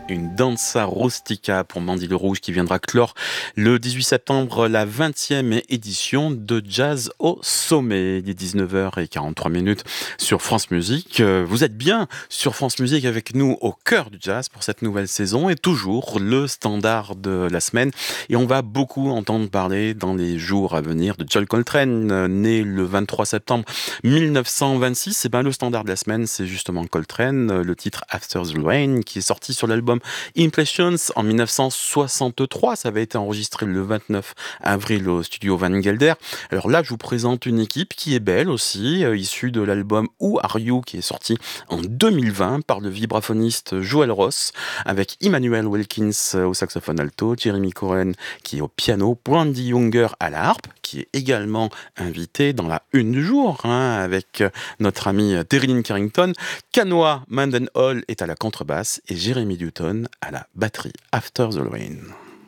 une danza rustica pour Mandy le Rouge qui viendra clore le 18 septembre la 20e édition de Jazz au Sommet. Il est 19h43 sur France Musique. Vous êtes bien sur France Musique avec nous au cœur du jazz pour cette nouvelle saison et toujours le standard de la semaine. Et on va beaucoup entendre parler dans les jours à venir de John Coltrane, né le 23 septembre 1926. Et ben, le standard de la semaine, c'est justement Coltrane, le titre After the Rain qui est sorti sur l'album Impressions en 1963. Ça avait été enregistré le 29 avril au studio Van Gelder. Alors là, je vous présente une équipe qui est belle aussi, issue de l'album Who Are You qui est sorti en 2020 par le vibraphoniste Joel Ross avec Emmanuel Wilkins au saxophone alto, Jeremy Cohen qui est au piano, Brandy Younger à la harpe qui est également invité dans la une du jour avec notre ami Terry Lynn Carrington. Kanoa Mendenhall est à la contrebasse et Jeremy Newton à la batterie. After the Rain.